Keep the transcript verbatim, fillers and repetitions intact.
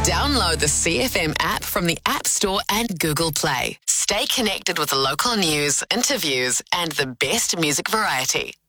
Download the C F M app from the App Store and Google Play. Stay connected with local news, interviews, and the best music variety.